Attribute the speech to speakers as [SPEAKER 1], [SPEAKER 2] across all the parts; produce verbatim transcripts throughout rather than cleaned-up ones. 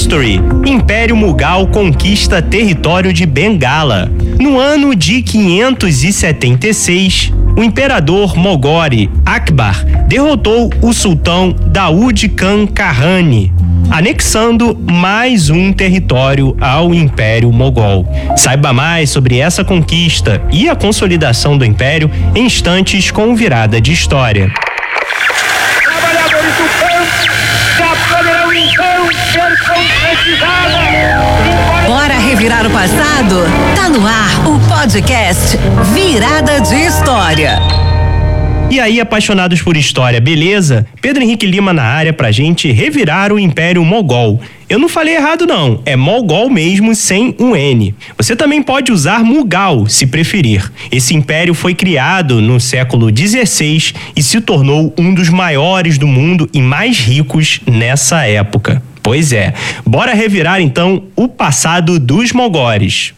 [SPEAKER 1] History. Império Mughal conquista território de Bengala. No ano de quinhentos e setenta e seis, o imperador mogori Akbar derrotou o sultão Daud Khan Kahani, anexando mais um território ao Império Mogol. Saiba mais sobre essa conquista e a consolidação do Império em instantes com Virada de História.
[SPEAKER 2] Trabalhadores do campo já poderão então ser concretizados.
[SPEAKER 3] Bora revirar o passado? Tá no ar o podcast Virada de História.
[SPEAKER 1] E aí, apaixonados por história, beleza? Pedro Henrique Lima na área pra gente revirar o Império Mogol. Eu não falei errado não, é Mogol mesmo sem um N. Você também pode usar Mughal, se preferir. Esse império foi criado no século dezesseis e se tornou um dos maiores do mundo e mais ricos nessa época. Pois é, bora revirar então o passado dos mogores.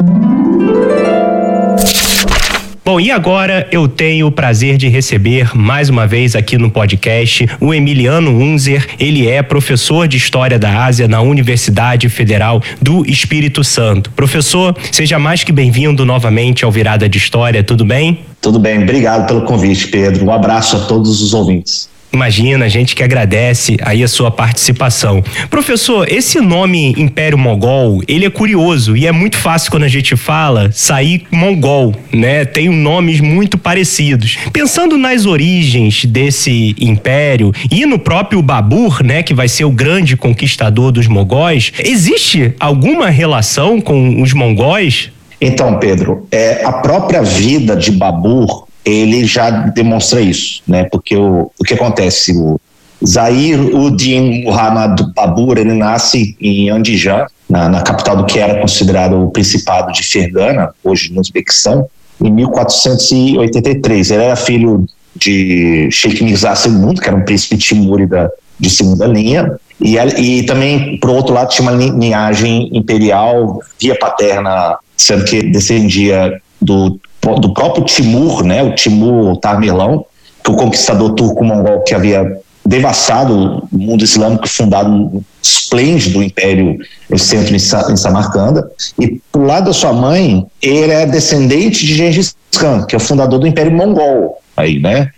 [SPEAKER 1] Bom, e agora eu tenho o prazer de receber mais uma vez aqui no podcast o Emiliano Unzer. Ele é professor de História da Ásia na Universidade Federal do Espírito Santo. Professor, seja mais que bem-vindo novamente ao Virada de História, tudo bem?
[SPEAKER 4] Tudo bem, obrigado pelo convite, Pedro. Um abraço a todos os ouvintes.
[SPEAKER 1] Imagina, a gente que agradece aí a sua participação. Professor, esse nome Império Mogol, ele é curioso e é muito fácil quando a gente fala sair mongol, né? Tem nomes muito parecidos. Pensando nas origens desse império e no próprio Babur, né, que vai ser o grande conquistador dos mogóis, existe alguma relação com os mongóis?
[SPEAKER 4] Então, Pedro, é, a própria vida de Babur, ele já demonstra isso, né? Porque o, o que acontece, o Zahir-ud-Din Muhammad Babur, ele nasce em Andijan, na, na capital do que era considerado o Principado de Fergana, hoje no Uzbequistão, em mil quatrocentos e oitenta e três. Ele era filho de Sheikh Mirza segundo, que era um príncipe timúrida de segunda linha, e, e também, por outro lado, tinha uma linhagem imperial via paterna, sendo que descendia do do próprio Timur, né, o Timur Tamerlão, que o conquistador turco-mongol que havia devastado o mundo islâmico, fundado um esplêndido império no centro em Samarcanda. E pro lado da sua mãe, ele é descendente de Gengis Khan, que é o fundador do Império Mongol, aí, né?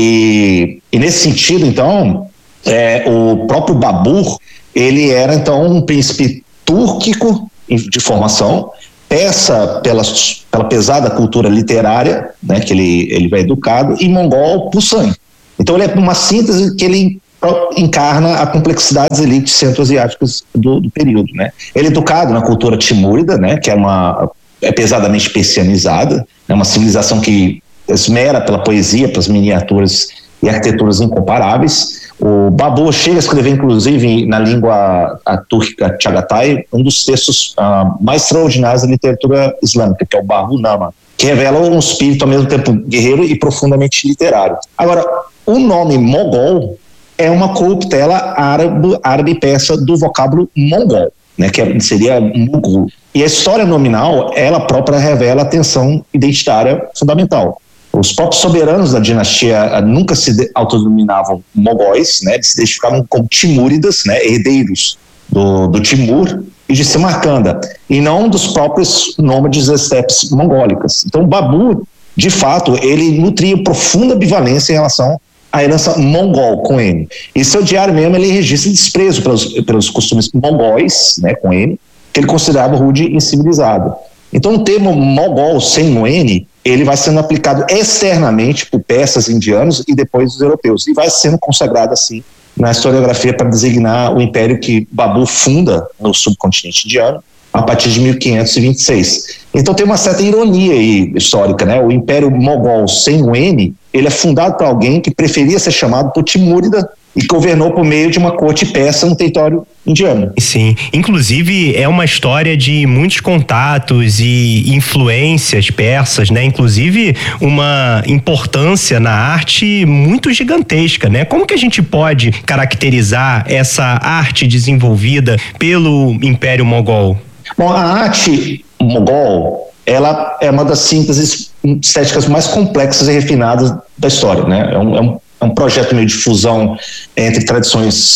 [SPEAKER 4] E, e nesse sentido, então, é, o próprio Babur, ele era então um príncipe túrquico de formação, peça pela, pela pesada cultura literária, né, que ele, ele vai educado, e mongol por sangue. Então ele é uma síntese que ele encarna a complexidade das elites centro-asiáticas do, do período, né. Ele é educado na cultura timúrida, né, que é, uma, é pesadamente persianizada, é uma civilização que esmera pela poesia, pelas miniaturas e arquiteturas incomparáveis. O Babur chega a escrever, inclusive, na língua a túrquica Chagatai, um dos textos uh, mais extraordinários da literatura islâmica, que é o Bahunama, que revela um espírito ao mesmo tempo guerreiro e profundamente literário. Agora, o nome Mogol é uma corruptela árabe, árabe persa do vocábulo mongol, né, que seria Mughal. E a história nominal, ela própria revela a tensão identitária fundamental. Os próprios soberanos da dinastia nunca se autodenominavam mogóis, né? Eles se identificavam como timúridas, né? Herdeiros do, do Timur e de Samarcanda, e não dos próprios nômades das estepes mongólicas. Então, Babur, de fato, ele nutria profunda ambivalência em relação à herança mongol, com N. E seu diário mesmo, ele registra desprezo pelos, pelos costumes mongóis, né? Com N, que ele considerava rude e incivilizado. Então, o termo mogol sem o N, ele vai sendo aplicado externamente por persas, indianos e depois os europeus, e vai sendo consagrado assim na historiografia para designar o império que Babur funda no subcontinente indiano a partir de mil quinhentos e vinte e seis. Então tem uma certa ironia aí histórica, né? O Império Mogol sem o N, ele é fundado por alguém que preferia ser chamado por Timúrida e governou por meio de uma corte persa no território indiano.
[SPEAKER 1] Sim, inclusive é uma história de muitos contatos e influências persas, né? Inclusive uma importância na arte muito gigantesca, né? Como que a gente pode caracterizar essa arte desenvolvida pelo Império Mogol?
[SPEAKER 4] Bom, a arte mogol, ela é uma das sínteses estéticas mais complexas e refinadas da história, né? É um, é um, é um projeto meio de fusão entre tradições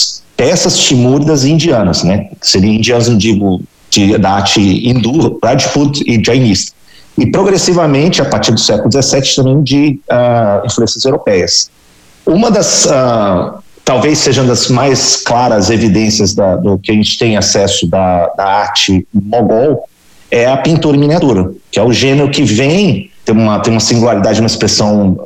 [SPEAKER 4] peças timúridas indianas, né? Seriam indianos, não digo, de, da arte hindu, Rajput e Jainista. E progressivamente, a partir do século dezessete, também de uh, influências europeias. Uma das, uh, talvez seja uma das mais claras evidências da, do que a gente tem acesso da, da arte mogol, é a pintura em miniatura, que é o gênero que vem, tem uma, tem uma singularidade, uma expressão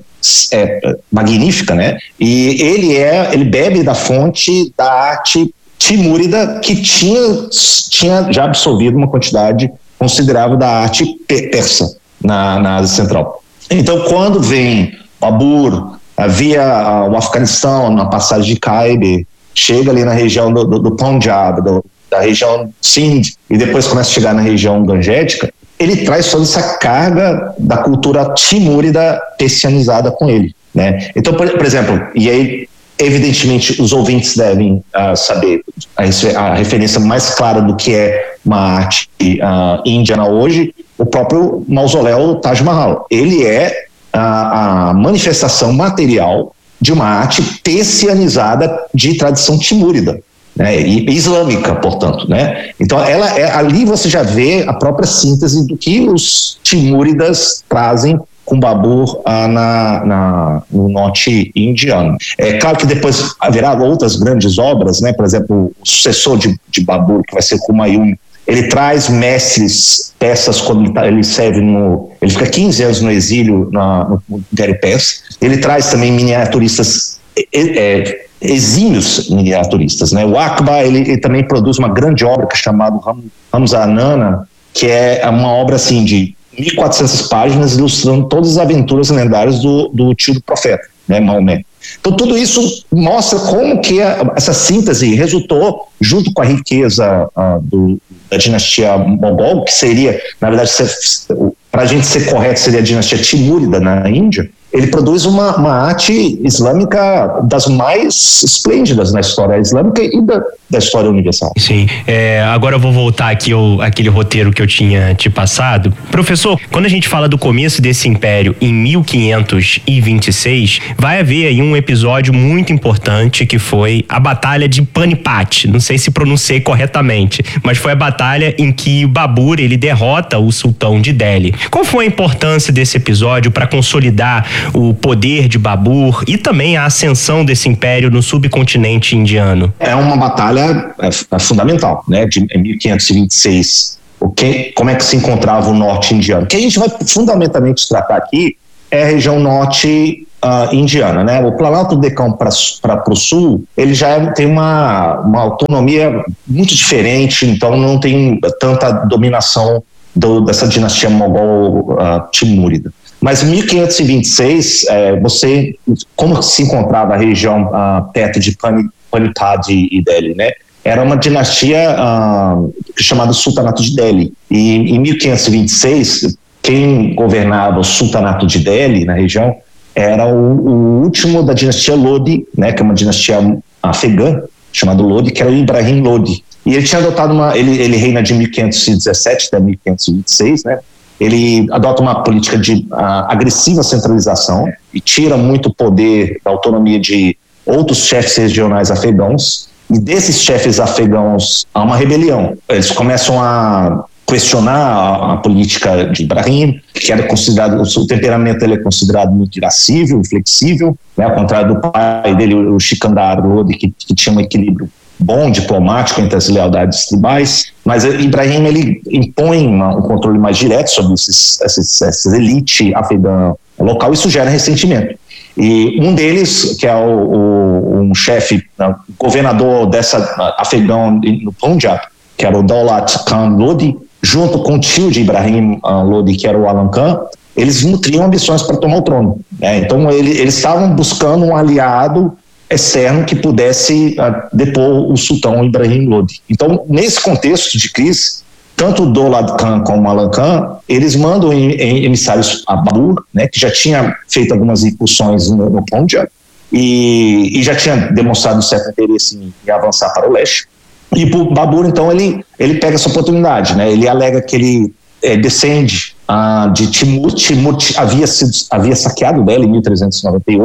[SPEAKER 4] é, magnífica, né? E ele, é, ele bebe da fonte da arte timúrida, que tinha, tinha já absorvido uma quantidade considerável da arte persa na, na Ásia Central. Então, quando vem Babur, havia o Afeganistão, na passagem de Khyber, chega ali na região do, do, do Punjab, do, da região Sindh, e depois começa a chegar na região gangética, ele traz toda essa carga da cultura timúrida persianizada com ele, né? Então, por, por exemplo, e aí, evidentemente, os ouvintes devem uh, saber a, a referência mais clara do que é uma arte uh, indiana hoje, o próprio mausoléu Taj Mahal. Ele é a, a manifestação material de uma arte persianizada de tradição timúrida, né, e islâmica, portanto, né? Então, ela é, ali você já vê a própria síntese do que os timúridas trazem com Babur ah, na, na, no norte indiano. É claro que depois haverá outras grandes obras, né? Por exemplo, o sucessor de, de Babur, que vai ser Humayun, ele traz mestres persas quando ele, tá, ele serve no... Ele fica quinze anos no exílio na, no Império Persa. Ele traz também miniaturistas é, é, exímios miniaturistas, né? O Akbar, ele, ele também produz uma grande obra que é chamada Hamza-Nana, que é uma obra assim de mil e quatrocentas páginas ilustrando todas as aventuras lendárias do, do tio do profeta, né, Maomé. Então tudo isso mostra como que a, essa síntese resultou, junto com a riqueza uh, do, da dinastia mogol, que seria, na verdade, para a gente ser correto, seria a dinastia timúrida na Índia. Ele produz uma, uma arte islâmica das mais esplêndidas na história islâmica e da, da história universal.
[SPEAKER 1] Sim, é, agora eu vou voltar aqui ao aquele roteiro que eu tinha te passado. Professor, quando a gente fala do começo desse império em mil quinhentos e vinte e seis, vai haver aí um episódio muito importante que foi a Batalha de Panipat. Não sei se pronunciei corretamente, mas foi a batalha em que Babur ele derrota o sultão de Delhi. Qual foi a importância desse episódio para consolidar o poder de Babur e também a ascensão desse império no subcontinente indiano?
[SPEAKER 4] É uma batalha é, é fundamental, né? De em mil quinhentos e vinte e seis, o que, como é que se encontrava o norte indiano? O que a gente vai fundamentalmente tratar aqui é a região norte uh, indiana, né? O Planalto do Deccan para o sul, ele já é, tem uma, uma autonomia muito diferente, então não tem tanta dominação do, dessa dinastia mogol uh, timúrida. Mas em mil quinhentos e vinte e seis, é, você, como se encontrava a região uh, perto de Panipat e Delhi, né? Era uma dinastia uh, chamada Sultanato de Delhi. E em mil quinhentos e vinte e seis, quem governava o Sultanato de Delhi na região era o, o último da dinastia Lodi, né? Que é uma dinastia afegã, chamada Lodi, que era o Ibrahim Lodi. E ele tinha adotado uma... Ele, ele reina de mil quinhentos e dezessete até mil quinhentos e vinte e seis, né? Ele adota uma política de uh, agressiva centralização e tira muito poder da autonomia de outros chefes regionais afegãos. E desses chefes afegãos há uma rebelião. Eles começam a questionar a, a política de Ibrahim, que era considerado, o temperamento dele é considerado muito irascível, inflexível, né, ao contrário do pai dele, o Sikandar Lodi, que, que tinha um equilíbrio bom, diplomático entre as lealdades tribais, mas Ibrahim ele impõe uma, um controle mais direto sobre esses, esses, essa elite afegã local. Isso gera ressentimento. E um deles, que é o, o, um chefe, um governador dessa afegão no Punjab, que era o Daulat Khan Lodi, junto com o tio de Ibrahim uh, Lodi, que era o Alam Khan, eles nutriam ambições para tomar o trono, né? Então ele, eles estavam buscando um aliado externo que pudesse uh, depor o sultão Ibrahim Lodi. Então, nesse contexto de crise, tanto o Daulat Khan como o Alam Khan, eles mandam em, em emissários a Babur, né, que já tinha feito algumas incursões no, no Punjab e, e já tinha demonstrado certo interesse em, em avançar para o leste. E o Babur, então, ele, ele pega essa oportunidade, né? Ele alega que ele é, descende uh, de Timur. Timur havia, sido, havia saqueado Delhi em mil trezentos e noventa e oito,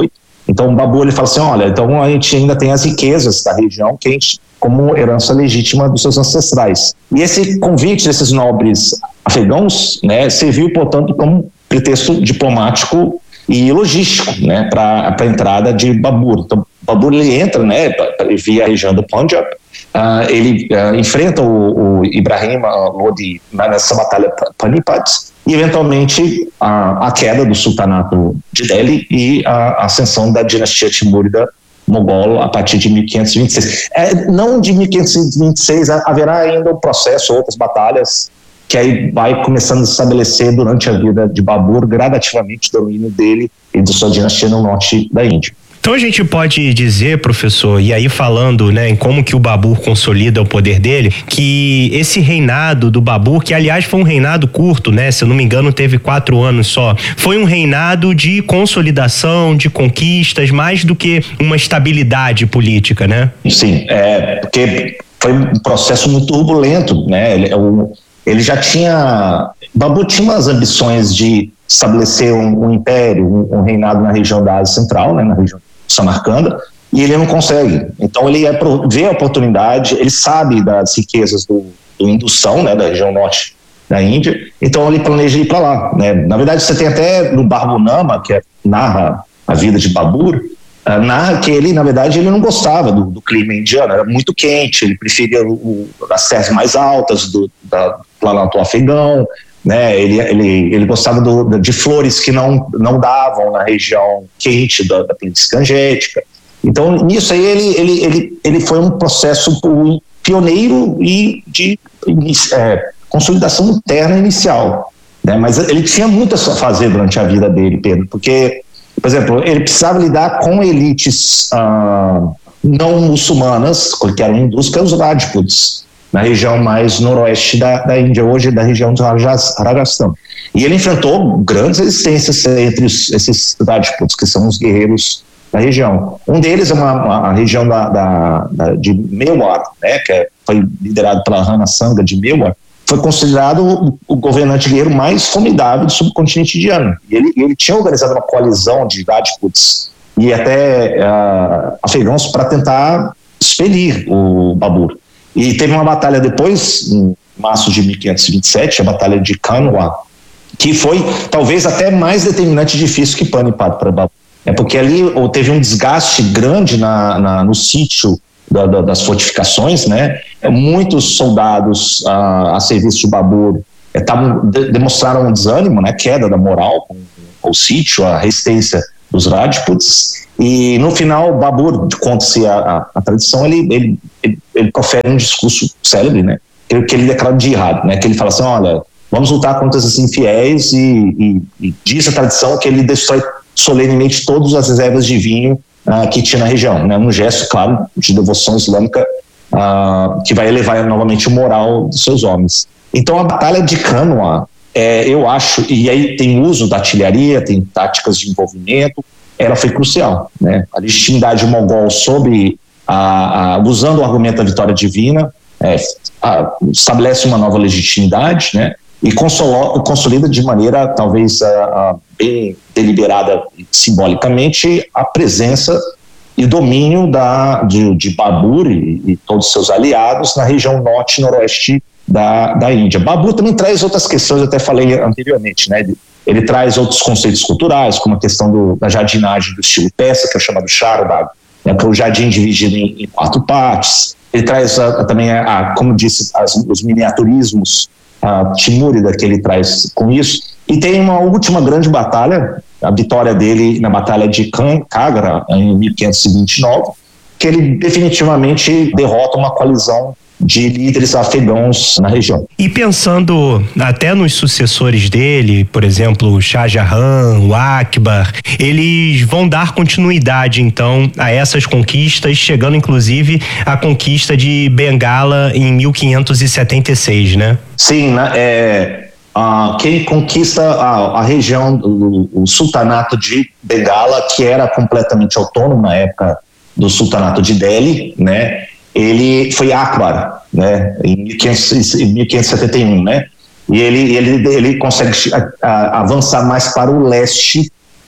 [SPEAKER 4] Então o Babur ele fala assim, olha, então a gente ainda tem as riquezas da região que a gente, como herança legítima dos seus ancestrais. E esse convite desses nobres afegãos, né, serviu, portanto, como pretexto diplomático e logístico, né, para a entrada de Babur. Então Babur ele entra, né, via a região do Punjab, uh, ele uh, enfrenta o, o Ibrahim Lodi nessa batalha Panipat, e eventualmente a, a queda do sultanato de Delhi e a, a ascensão da dinastia timúrida mogol a partir de mil quinhentos e vinte e seis. É, não de mil quinhentos e vinte e seis, haverá ainda um processo, outras batalhas, que aí vai começando a se estabelecer durante a vida de Babur, gradativamente o domínio dele e de sua dinastia no norte da Índia.
[SPEAKER 1] Então a gente pode dizer, professor, e aí falando, né, em como que o Babur consolida o poder dele, que esse reinado do Babur, que aliás foi um reinado curto, né, se eu não me engano teve quatro anos só, foi um reinado de consolidação, de conquistas, mais do que uma estabilidade política, né?
[SPEAKER 4] Sim, é, porque foi um processo muito turbulento, né, ele, ele já tinha, Babur tinha umas ambições de estabelecer um, um império, um, um reinado na região da Ásia Central, né, na região Samarcanda, e ele não consegue. Então ele é, vê a oportunidade, ele sabe das riquezas do, do Hindustão, né, da região norte da Índia, então ele planeja ir para lá, né. Na verdade você tem até no Barbunama, que é, narra a vida de Babur, uh, narra que ele, na verdade, ele não gostava do, do clima indiano, era muito quente, ele preferia o, o, as terras mais altas do, da, do planalto afegão, né, ele, ele, ele gostava do, de flores que não, não davam na região quente da, da planície gangética. Então, nisso aí, ele, ele, ele, ele foi um processo pioneiro e de é, consolidação interna inicial, né, mas ele tinha muito a fazer durante a vida dele, Pedro, porque, por exemplo, ele precisava lidar com elites ah, não muçulmanas, que eram hindus, que eram os Rajputs, na região mais noroeste da, da Índia, hoje da região do Rajasthan. E ele enfrentou grandes resistências entre os, esses Rajputs, que são os guerreiros da região. Um deles é uma, uma a região da, da, da, de Mewar, né, que é, foi liderado pela Rana Sanga de Mewar, foi considerado o, o governante guerreiro mais formidável do subcontinente indiano. E ele, ele tinha organizado uma coalizão de Rajputs e até uh, afegãos para tentar expelir o Babur. E teve uma batalha depois, em março de mil quinhentos e vinte e sete, a Batalha de Kanwa, que foi talvez até mais determinante e difícil que Panipat para Babur. É porque ali teve um desgaste grande na, na, no sítio da, da, das fortificações, né? Muitos soldados a, a serviço de Babur é, tavam, de, demonstraram um desânimo, né? Queda da moral com, com o sítio, a resistência dos Rajputs. E no final, Babur, conta-se a, a, a tradição, ele, ele, ele, ele profere um discurso célebre, né? Que, que ele declara de jihad, né? Que ele fala assim, olha, vamos lutar contra esses infiéis, e, e, e diz a tradição que ele destrói solenemente todas as reservas de vinho uh, que tinha na região, né? Um gesto, claro, de devoção islâmica uh, que vai elevar novamente o moral dos seus homens. Então a Batalha de Kanwa, é, eu acho, e aí tem uso da artilharia, tem táticas de envolvimento, ela foi crucial, né? A legitimidade mogol sobre, a, a, usando o argumento da vitória divina, é, a, estabelece uma nova legitimidade, né? E consolida, consolida de maneira talvez a, a, bem deliberada simbolicamente a presença e domínio da, de, de Babur e, e todos os seus aliados na região norte e noroeste da, da Índia. Babur também traz outras questões, eu até falei anteriormente, né? Ele, ele traz outros conceitos culturais, como a questão do, da jardinagem do estilo persa, que é o chamado Charbagh, né, que é o jardim dividido em, em quatro partes. Ele traz a, a, também, a, a, como disse, as, os miniaturismos a timúrida que ele traz com isso. E tem uma última grande batalha, a vitória dele na Batalha de Kagra, em mil quinhentos e vinte e nove, que ele definitivamente derrota uma coalizão de líderes afegãos na região.
[SPEAKER 1] E pensando até nos sucessores dele, por exemplo, o Shah Jahan, o Akbar, eles vão dar continuidade então a essas conquistas, chegando inclusive à conquista de Bengala em mil quinhentos e setenta e seis, né?
[SPEAKER 4] Sim, né, é, uh, quem conquista a, a região, o, o sultanato de Bengala, que era completamente autônomo na época do sultanato de Delhi, né? Ele foi Akbar, né, em mil quinhentos e setenta e um, né, e ele, ele, ele consegue a, a, avançar mais para o leste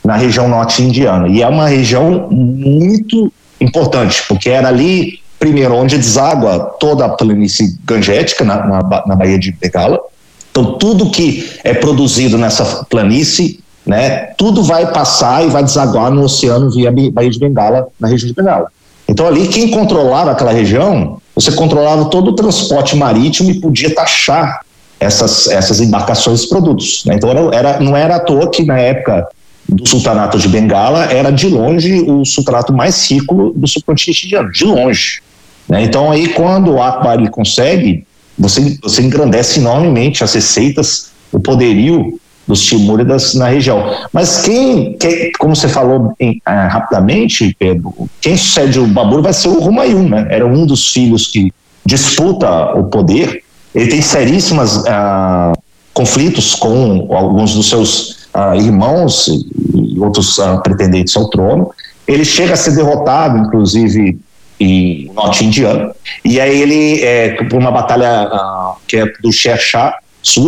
[SPEAKER 4] na região norte indiana. E é uma região muito importante, porque era ali, primeiro, onde deságua toda a planície gangética, na, na, na Baía de Bengala. Então, tudo que é produzido nessa planície, né, tudo vai passar e vai desaguar no oceano via Baía de Bengala, na região de Bengala. Então, ali, quem controlava aquela região, você controlava todo o transporte marítimo e podia taxar essas, essas embarcações de produtos, né? Então, era, era, não era à toa que, na época do sultanato de Bengala, era de longe o sultanato mais rico do subcontinente indiano, de longe, né? Então, aí, quando o Akbar ele consegue, você, você engrandece enormemente as receitas, o poderio dos timúridas na região. Mas quem, quem como você falou em, ah, rapidamente, Pedro, quem sucede o Babur vai ser o Humayun, né? Era um dos filhos que disputa o poder. Ele tem seríssimos ah, conflitos com alguns dos seus ah, irmãos e outros ah, pretendentes ao trono. Ele chega a ser derrotado, inclusive, em norte indiano. E aí ele, é, por uma batalha ah, que é do Sher Shah Sur,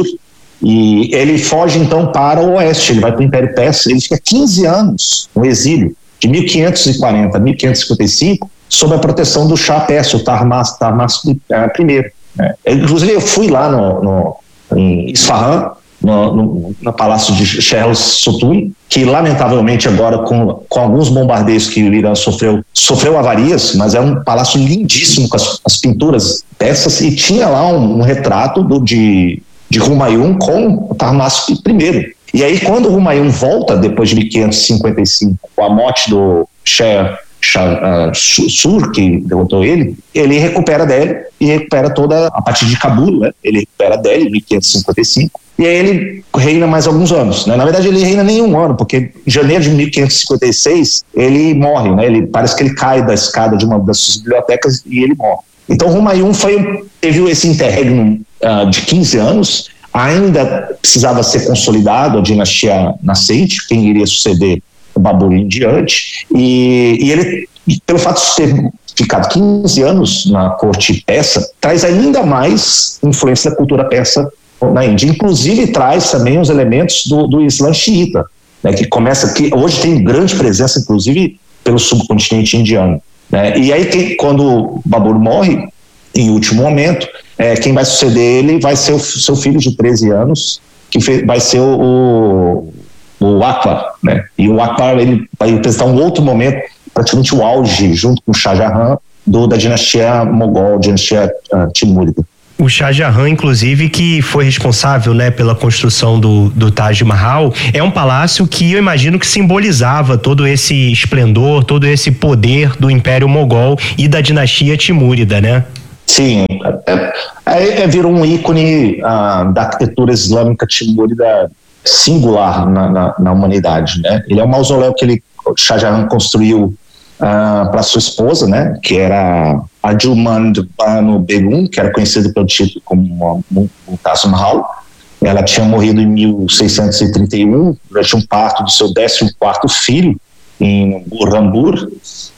[SPEAKER 4] e ele foge então para o oeste, ele vai para o Império Persa, ele fica quinze anos no exílio, de mil quinhentos e quarenta a mil quinhentos e cinquenta e cinco, sob a proteção do Shah Persa, o Tahmasp, Tahmasp I. Né? Inclusive eu fui lá no, no, em Isfahan, no, no, no palácio de Sheikh Sotun, que lamentavelmente agora com, com alguns bombardeios que o Irã sofreu, sofreu avarias, mas é um palácio lindíssimo com as, as pinturas persas, e tinha lá um, um retrato do, de de Humayun com o Tahmasp I. E aí, quando o Humayun volta, depois de mil quinhentos e cinquenta e cinco, com a morte do Sher Shah uh, Sur, que derrotou ele, ele recupera Delhi e recupera toda a partir de Cabul, né? Ele recupera Delhi em mil quinhentos e cinquenta e cinco, e aí ele reina mais alguns anos, né? Na verdade, ele reina nem um ano, porque em janeiro de mil quinhentos e cinquenta e seis, ele morre, né? Ele, parece que ele cai da escada de uma das suas bibliotecas e ele morre. Então, Humayun foi, teve esse interregno uh, de quinze anos, ainda precisava ser consolidado a dinastia nascente, quem iria suceder o Babur em diante, e, e ele, pelo fato de ter ficado quinze anos na corte persa, traz ainda mais influência da cultura persa na Índia, inclusive traz também os elementos do, do Islã xiita, né, que começa, que hoje tem grande presença, inclusive, pelo subcontinente indiano. Né? E aí, quem, quando Babur morre, em último momento, é, quem vai suceder ele vai ser o seu filho de treze anos, que fe, vai ser o, o, o Akbar. Né? E o Akbar ele vai representar um outro momento, praticamente o auge, junto com o Shah Jahan, do, da dinastia mogol, dinastia uh, timúrida.
[SPEAKER 1] O Shah Jahan, inclusive, que foi responsável, né, pela construção do, do Taj Mahal, é um palácio que eu imagino que simbolizava todo esse esplendor, todo esse poder do Império Mogol e da dinastia timúrida, né?
[SPEAKER 4] Sim, é, é, é, virou um ícone ah, da arquitetura islâmica timúrida singular na, na, na humanidade, né? Ele é um mausoléu que ele, Shah Jahan construiu Uh, para sua esposa, né, que era Arjumand Banu Begum, que era conhecida pelo título como Mumtaz Mahal. Ela tinha morrido em mil seiscentos e trinta e um durante um parto do seu décimo quarto filho em Burhanpur,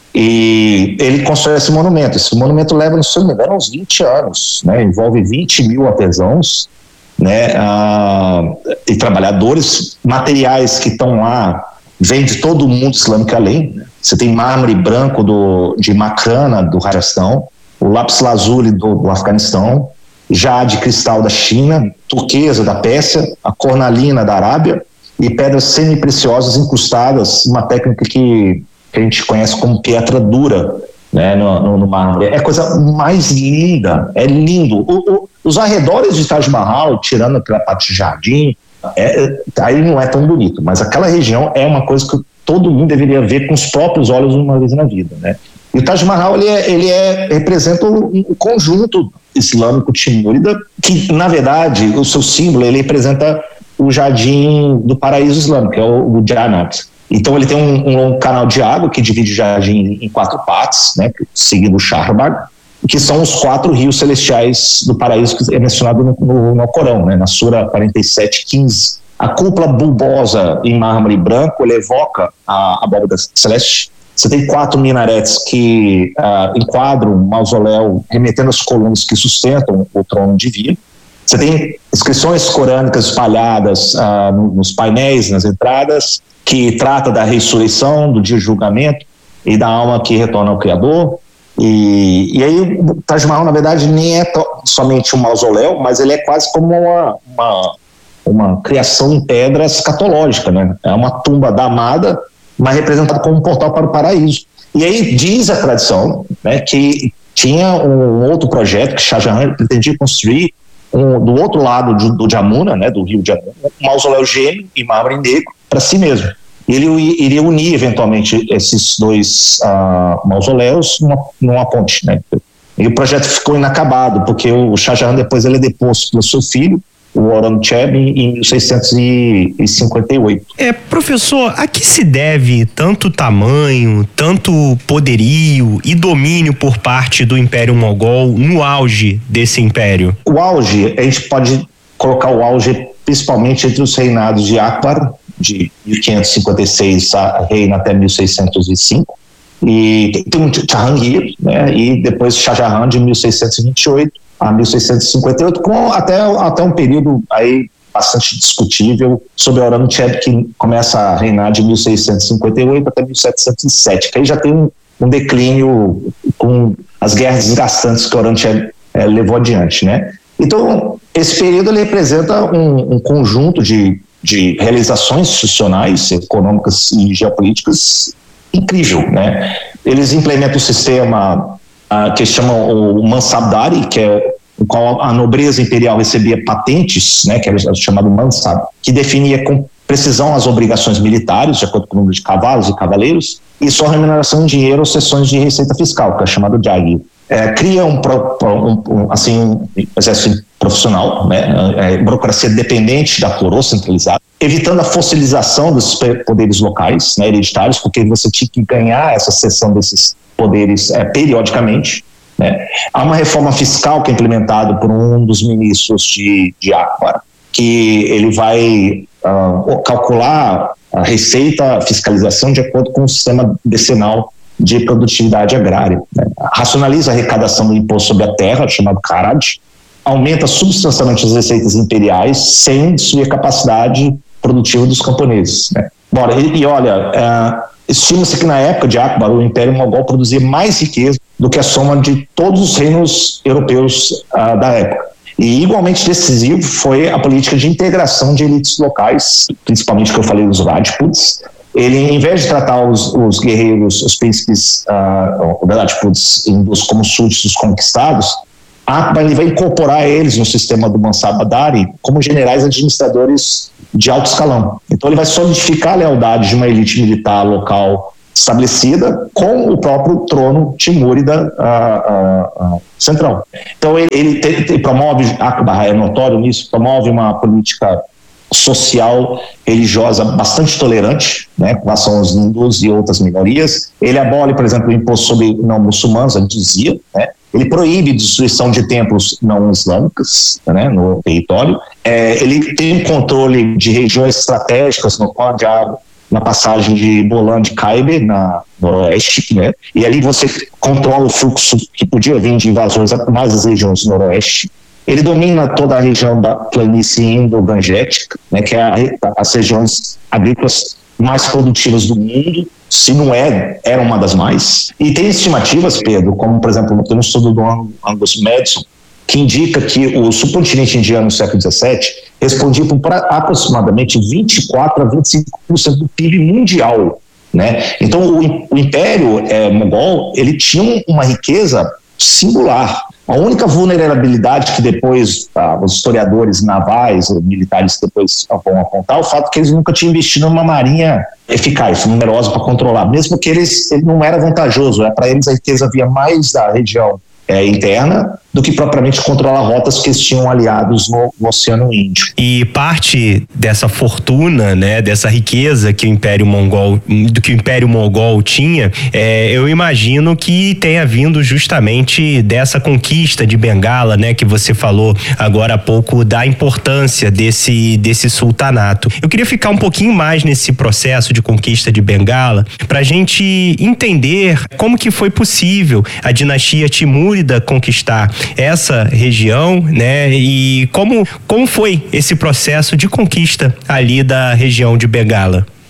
[SPEAKER 4] e ele constrói esse monumento. Esse monumento leva, se não me engano, uns vinte anos, né, envolve vinte mil artesãos, né, uh, e trabalhadores, materiais que estão lá vem de todo o mundo islâmico além, né? Você tem mármore branco do, de Makrana, do Rajastão, o lápis lazuli do, do Afeganistão, jade cristal da China, turquesa da Pérsia, a cornalina da Arábia e pedras semi-preciosas incrustadas, uma técnica que, que a gente conhece como pedra dura, né, no, no, no mármore. É a coisa mais linda, é lindo. O, o, os arredores de Taj Mahal, tirando aquela parte de jardim, É, aí não é tão bonito, mas aquela região é uma coisa que todo mundo deveria ver com os próprios olhos uma vez na vida, né? E o Taj Mahal ele, é, ele é, representa um, um conjunto islâmico timúrida que, na verdade, o seu símbolo ele representa o jardim do paraíso islâmico, que é o, o Jannat. Então ele tem um, um longo canal de água que divide o jardim em quatro partes, né, seguindo o Shahrbag, que são os quatro rios celestiais do paraíso que é mencionado no, no, no Corão, né, na Sura quarenta e sete, quinze. A cúpula bulbosa em mármore branco, ele evoca a abóbada celeste. Você tem quatro minaretes que uh, enquadram um mausoléu remetendo às colunas que sustentam o trono divino. Você tem inscrições corânicas espalhadas uh, no, nos painéis, nas entradas. que trata da ressurreição, do dia de julgamento e da alma que retorna ao Criador. E, e aí o Taj Mahal, na verdade, nem é to- somente um mausoléu, mas ele é quase como uma, uma, uma criação em pedra escatológica, né? É uma tumba da amada, mas representada como um portal para o paraíso. E aí diz a tradição, né, que tinha um outro projeto que Shah Jahan pretendia construir um, do outro lado do, do Jamuna, né, do rio Jamuna, um mausoléu gêmeo em mármore negro para si mesmo. Ele iria unir eventualmente esses dois uh, mausoléus numa, numa ponte, né? E o projeto ficou inacabado, porque o Shah Jahan depois ele é deposto pelo seu filho, o Aurangzeb, em mil seiscentos e cinquenta e oito.
[SPEAKER 1] É, professor, a que se deve tanto tamanho, tanto poderio e domínio por parte do Império Mogol no auge desse império?
[SPEAKER 4] O auge, a gente pode colocar o auge principalmente entre os reinados de Akbar, de mil quinhentos e cinquenta e seis a reina até mil seiscentos e cinco, e tem um Jahangir, né, e depois Shah Jahan de mil seiscentos e vinte e oito a mil seiscentos e cinquenta e oito, com até, até um período aí bastante discutível sobre Aurangzeb, que começa a reinar de mil seiscentos e cinquenta e oito até mil setecentos e sete, que aí já tem um, um declínio com as guerras desgastantes que Aurangzeb é, levou adiante, né? Então, esse período ele representa um, um conjunto de de realizações institucionais, econômicas e geopolíticas incrível, né? Eles implementam o sistema uh, que chamam o Mansabdari, que é o qual a nobreza imperial recebia patentes, né, que era chamado Mansab, que definia com precisão as obrigações militares, de acordo com o número de cavalos e cavaleiros, e sua remuneração em dinheiro ou sessões de receita fiscal, que é chamado Jagir. É, cria um, um, um, assim, um exército profissional, né? É, burocracia dependente da coroa centralizada, evitando a fossilização dos poderes locais, né, hereditários, porque você tinha que ganhar essa cessão desses poderes é, periodicamente, né? Há uma reforma fiscal que é implementada por um dos ministros de, de Akbar, que ele vai uh, calcular a receita, a fiscalização de acordo com o sistema decenal de produtividade agrária, né? Racionaliza a arrecadação do imposto sobre a terra, chamado Kharaj, aumenta substancialmente as receitas imperiais sem destruir a capacidade produtiva dos camponeses, né? Bora, e, e olha, uh, estima-se que na época de Akbar o Império Mogol produzia mais riqueza do que a soma de todos os reinos europeus uh, da época. E igualmente decisivo foi a política de integração de elites locais, principalmente que eu falei dos Rajputs. Ele, em vez de tratar os, os guerreiros, os príncipes uh, Rajputs hindus como súditos conquistados, Akbar ele vai incorporar eles no sistema do Mansabdari como generais administradores de alto escalão. Então ele vai solidificar a lealdade de uma elite militar local estabelecida com o próprio trono timúrida uh, uh, uh, central. Então ele, ele, te, ele promove, Akbar é notório nisso, promove uma política social, religiosa bastante tolerante, né, com relação aos hindus e outras minorias. Ele abole, por exemplo, o imposto sobre não muçulmanos, a dizia, né? Ele proíbe a destruição de templos não islâmicos, né, no território. É, ele tem controle de regiões estratégicas no Punjab, na passagem de Bolan de Khyber, na noroeste, né? E ali você controla o fluxo que podia vir de invasões mais das regiões do noroeste. Ele domina toda a região da planície indo-gangetica, né, que é a, as regiões agrícolas mais produtivas do mundo, se não é, era uma das mais. E tem estimativas, Pedro, como, por exemplo, tem um estudo do Angus Madison, que indica que o subcontinente indiano no século dezessete respondia por aproximadamente vinte e quatro a vinte e cinco por cento do P I B mundial, né? Então, o, o Império é, Mogol, ele tinha uma riqueza singular. A única vulnerabilidade que depois ah, os historiadores navais ou militares depois vão apontar é o fato que eles nunca tinham investido numa marinha eficaz, numerosa para controlar, mesmo que eles, ele não era vantajoso, é, para eles a riqueza via mais da região é, interna do que propriamente controlar rotas que eles tinham aliados no, no Oceano Índico.
[SPEAKER 1] E parte dessa fortuna, né, dessa riqueza que o Império Mongol, do que o Império Mogol tinha, é, eu imagino que tenha vindo justamente dessa conquista de Bengala, né, que você falou agora há pouco da importância desse desse sultanato. Eu queria ficar um pouquinho mais nesse processo de conquista de Bengala para a gente entender como que foi possível a dinastia Timúrida conquistar essa região, né? E como, como foi esse processo de conquista ali da região de Bengala?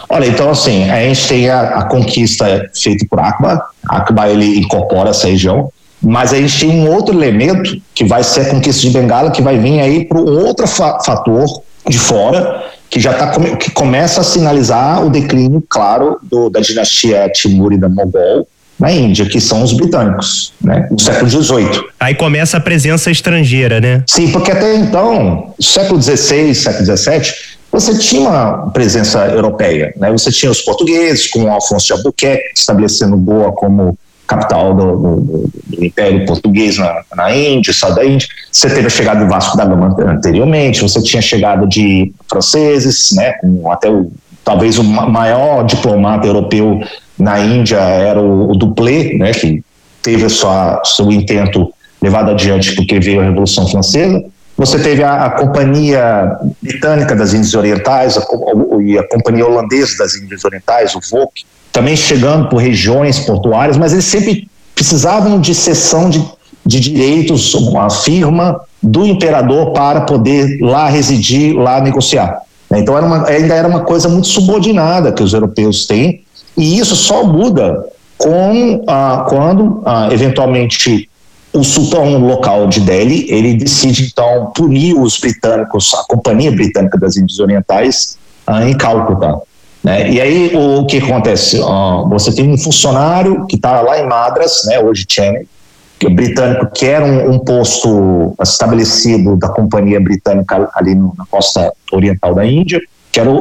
[SPEAKER 4] Olha, então assim, a gente tem a, a conquista feita por Aqaba, Aqaba ele incorpora essa região, mas a gente tem um outro elemento que vai ser a conquista de Bengala, que vai vir aí para um outro fa- fator de fora, que já tá, que começa a sinalizar o declínio, claro, do, da dinastia Timúrida Mogol na Índia, que são os britânicos, né, no século dezoito.
[SPEAKER 1] Aí começa a presença estrangeira, né?
[SPEAKER 4] Sim, porque até então, século dezesseis, século dezessete, você tinha uma presença europeia, né? Você tinha os portugueses, com o Afonso de Albuquerque, estabelecendo Goa como capital do, do, do Império Português na, na Índia, sul da Índia. Você teve a chegada do Vasco da Gama anteriormente, você tinha chegada de franceses, né? Com até o, talvez o maior diplomata europeu na Índia era o, o Duplé, né? Que teve a sua, seu intento levado adiante porque veio a Revolução Francesa. Você teve a, a Companhia Britânica das Índias Orientais a, e a Companhia Holandesa das Índias Orientais, o V O C, também chegando por regiões portuárias, mas eles sempre precisavam de cessão de, de direitos, uma firma do imperador para poder lá residir, lá negociar. Então era uma, ainda era uma coisa muito subordinada que os europeus têm, e isso só muda com, ah, quando, ah, eventualmente, o sultão local de Delhi, ele decide, então, punir os britânicos, a Companhia Britânica das Índias Orientais, ah, em Cálcuta. Né? E aí, o, o que acontece? Ah, você tem um funcionário que está lá em Madras, né, hoje Chennai, que é britânico, que era um, um posto estabelecido da Companhia Britânica ali no, na costa oriental da Índia, que era o,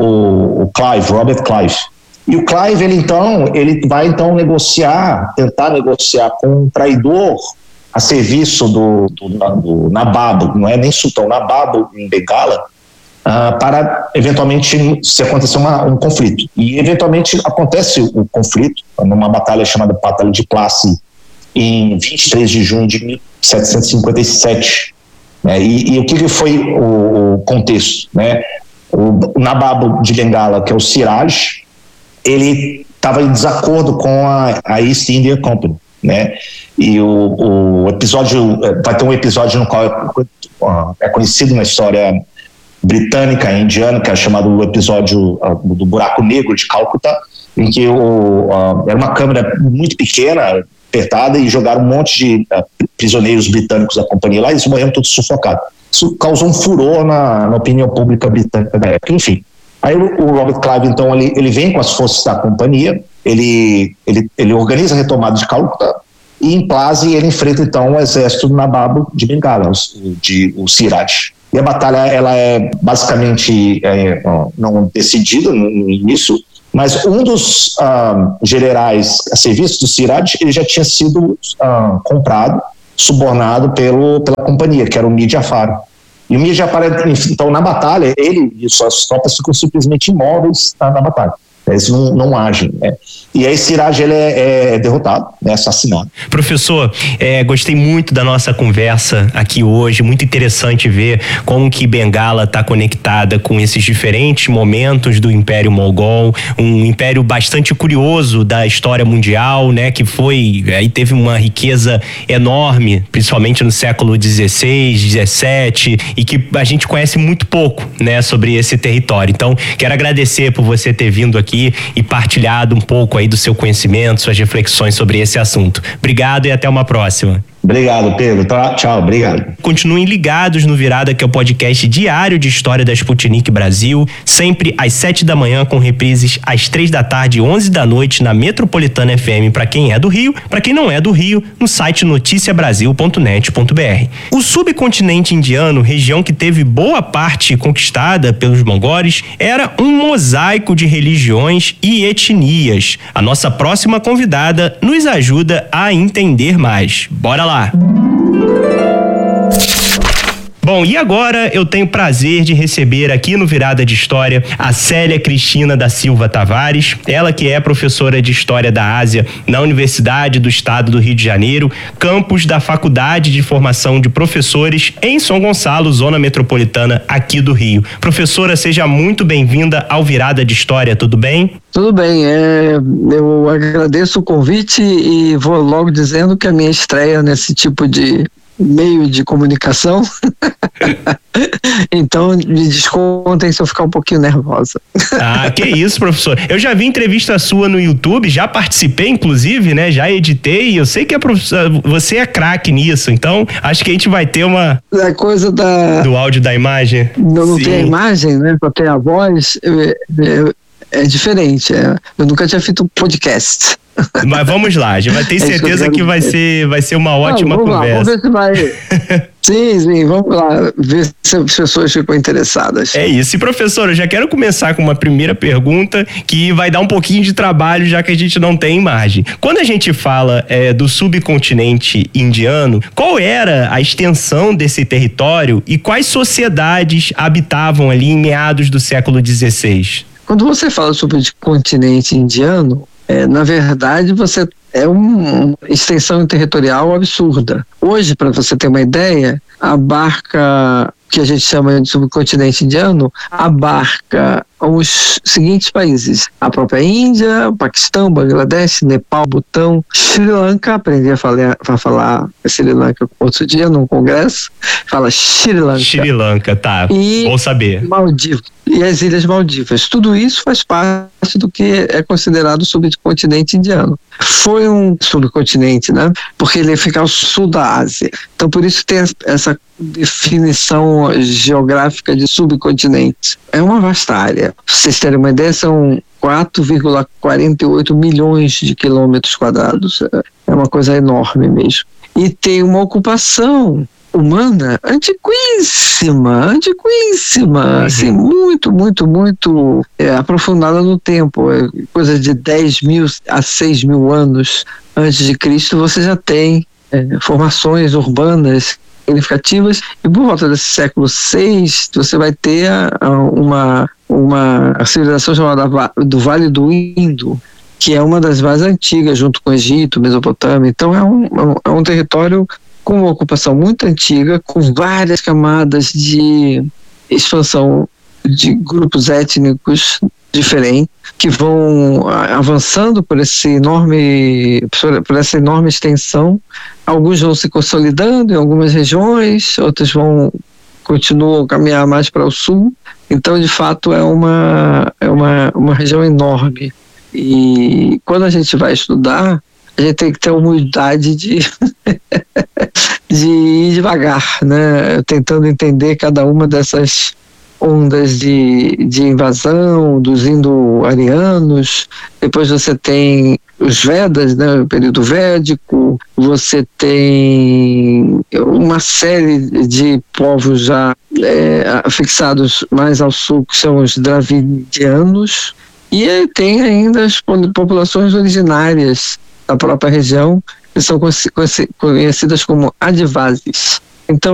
[SPEAKER 4] o, o Clive, Robert Clive. E o Clive, ele então, ele vai então negociar, tentar negociar com um traidor a serviço do, do, do Nababo, não é nem sultão, Nababo em Bengala, uh, para eventualmente se acontecer uma, um conflito. E eventualmente acontece o, o conflito, numa batalha chamada Batalha de Plassey, em vinte e três de junho de mil setecentos e cinquenta e sete. Né? E, e o que, que foi o, o contexto? Né? O, o Nababo de Bengala, que é o Siraj, ele estava em desacordo com a, a East India Company, né? E o, o episódio, vai ter um episódio no qual é, é conhecido na história britânica e indiana, que é chamado o episódio uh, do Buraco Negro de Cálcuta, em que o, uh, era uma câmara muito pequena, apertada, e jogaram um monte de uh, prisioneiros britânicos da companhia lá, e eles morreram todos sufocados. Isso causou um furor na, na opinião pública britânica da época, enfim. Aí o Robert Clive, então, ele, ele vem com as forças da companhia, ele, ele, ele organiza a retomada de Cálcuta, e em Plassey ele enfrenta, então, o exército do Nababo de Bengala, o, de, o Siraj. E a batalha, ela é basicamente é, não decidida no início, mas um dos ah, generais a serviço do Siraj, ele já tinha sido ah, comprado, subornado pelo, pela companhia, que era o Mir Jafar. E o Mir Jafar, então, na batalha, ele e suas tropas ficam simplesmente imóveis na, na batalha. Eles não, não agem, né? E aí Siraj, ele é, é derrotado, né, assassinado.
[SPEAKER 1] Professor, é, gostei muito da nossa conversa aqui hoje, muito interessante ver como que Bengala está conectada com esses diferentes momentos do Império Mogol, um império bastante curioso da história mundial, né, que foi, aí teve uma riqueza enorme, principalmente no século dezesseis, dezessete, e que a gente conhece muito pouco, né, sobre esse território. Então, quero agradecer por você ter vindo aqui e partilhado um pouco aí do seu conhecimento, suas reflexões sobre esse assunto. Obrigado e até uma próxima.
[SPEAKER 4] Obrigado, Pedro. Tá, tchau, obrigado.
[SPEAKER 1] Continuem ligados no Virada, que é o podcast diário de história da Sputnik Brasil, sempre às sete da manhã, com reprises às três da tarde e onze da noite na Metropolitana F M para quem é do Rio, para quem não é do Rio, no site noticia brasil ponto net ponto b r. O subcontinente indiano, região que teve boa parte conquistada pelos mongóis, era um mosaico de religiões e etnias. A nossa próxima convidada nos ajuda a entender mais. Bora lá! Bom, e agora eu tenho o prazer de receber aqui no Virada de História a Célia Cristina da Silva Tavares, ela que é professora de História da Ásia na Universidade do Estado do Rio de Janeiro, campus da Faculdade de Formação de Professores em São Gonçalo, zona metropolitana aqui do Rio. Professora, seja muito bem-vinda ao Virada de História, tudo bem?
[SPEAKER 5] Tudo bem, é, eu agradeço o convite e vou logo dizendo que a minha estreia nesse tipo de meio de comunicação. Então, me descontem se eu ficar um pouquinho nervosa.
[SPEAKER 1] Ah, que isso, professor. Eu já vi entrevista sua no YouTube, já participei, inclusive, né? Já editei. Eu sei que a professora, você é craque nisso, então acho que a gente vai ter uma...
[SPEAKER 5] É coisa da...
[SPEAKER 1] Do áudio, da imagem.
[SPEAKER 5] Não, não
[SPEAKER 1] Sim.
[SPEAKER 5] tem a imagem, né? Só tem a voz. É, é, é diferente. É. Eu nunca tinha feito um podcast.
[SPEAKER 1] Mas vamos lá, a gente vai ter certeza que vai ser, vai ser uma ótima
[SPEAKER 5] Não, vamos
[SPEAKER 1] conversa.
[SPEAKER 5] Lá, vamos ver se vai... Sim, sim, vamos lá ver se as pessoas ficam interessadas.
[SPEAKER 1] É isso. E professor, eu já quero começar com uma primeira pergunta que vai dar um pouquinho de trabalho, já que a gente não tem imagem. Quando a gente fala é, do subcontinente indiano, qual era a extensão desse território e quais sociedades habitavam ali em meados do século dezesseis?
[SPEAKER 5] Quando você fala sobre o continente indiano, é, na verdade você é uma extensão territorial absurda. Hoje, para você ter uma ideia, abarca, que a gente chama de subcontinente indiano, abarca os seguintes países: a própria Índia, o Paquistão, Bangladesh, Nepal, Butão, Sri Lanka. Aprendi a falar, a falar Sri Lanka outro dia num congresso, fala Sri Lanka.
[SPEAKER 1] Sri Lanka, tá,
[SPEAKER 5] e
[SPEAKER 1] bom saber.
[SPEAKER 5] Maldivas. E as Ilhas Maldivas. Tudo isso faz parte do que é considerado o subcontinente indiano. Foi um subcontinente, né? Porque ele fica ao sul da Ásia. Então, por isso tem essa definição geográfica de subcontinente. É uma vasta área. Pra vocês terem uma ideia, são quatro vírgula quarenta e oito milhões de quilômetros quadrados. É uma coisa enorme mesmo. E tem uma ocupação humana antiquíssima, antiquíssima, uhum. assim, muito, muito, muito é, aprofundada no tempo. É, coisa de dez mil a seis mil anos antes de Cristo, você já tem é, formações urbanas significativas, e por volta desse século seis você vai ter a, a, uma, uma civilização chamada do Vale do Indo, que é uma das mais antigas, junto com o Egito, Mesopotâmia. Então é um, é um território com uma ocupação muito antiga, com várias camadas de expansão de grupos étnicos diferentes, que vão avançando por esse enorme, por essa enorme extensão. Alguns vão se consolidando em algumas regiões, outros vão continuam a caminhar mais para o sul. Então, de fato, é uma, é uma, uma região enorme. E quando a gente vai estudar, a gente tem que ter a humildade de, de ir devagar, né? Tentando entender cada uma dessas ondas de, de invasão dos indo-arianos. Depois você tem os Vedas, né? O período védico. Você tem uma série de povos já é, fixados mais ao sul, que são os dravidianos. E aí tem ainda as populações originárias da própria região, que são conhecidas como Adivasis. Então,